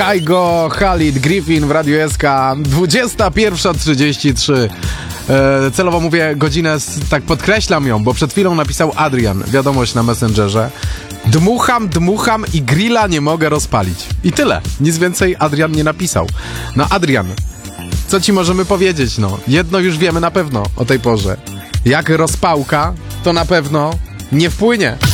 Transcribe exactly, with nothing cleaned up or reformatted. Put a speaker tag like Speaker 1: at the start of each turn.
Speaker 1: Kaigo, Khalid, Griffin w Radiu S K. dwudziesta pierwsza trzydzieści trzy. E, celowo mówię godzinę, tak podkreślam ją, bo przed chwilą napisał Adrian wiadomość na Messengerze. Dmucham, dmucham i grilla nie mogę rozpalić. I tyle. Nic więcej Adrian nie napisał. No Adrian, co ci możemy powiedzieć, no? Jedno już wiemy na pewno o tej porze. Jak rozpałka, to na pewno nie wpłynie.